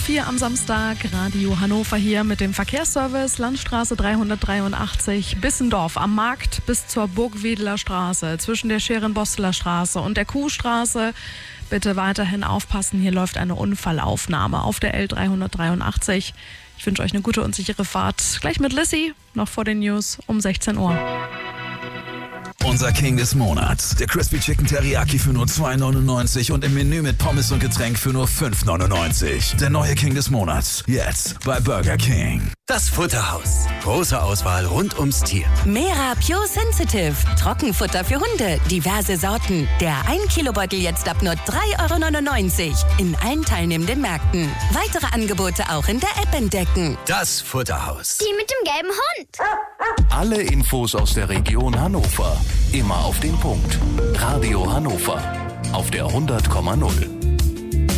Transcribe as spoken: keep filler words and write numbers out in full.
vier am Samstag. Radio Hannover hier mit dem Verkehrsservice. Landstraße dreihundertdreiundachtzig Bissendorf am Markt bis zur Burgwedeler Straße. Zwischen der Scherenbosteler Straße und der Kuhstraße. Bitte weiterhin aufpassen. Hier läuft eine Unfallaufnahme auf der L dreihundertdreiundachtzig. Ich wünsche euch eine gute und sichere Fahrt. Gleich mit Lissy, noch vor den News um sechzehn Uhr. Unser King des Monats. Der Crispy Chicken Teriyaki für nur zwei neunundneunzig und im Menü mit Pommes und Getränk für nur fünf neunundneunzig. Der neue King des Monats. Jetzt bei Burger King. Das Futterhaus. Große Auswahl rund ums Tier. Mera Pure Sensitive. Trockenfutter für Hunde. Diverse Sorten. Der ein Kilo Beutel jetzt ab nur drei Euro neunundneunzig. In allen teilnehmenden Märkten. Weitere Angebote auch in der App entdecken. Das Futterhaus. Die mit dem gelben Hund. Alle Infos aus der Region Hannover. Immer auf den Punkt. Radio Hannover. Auf der hundert Komma null.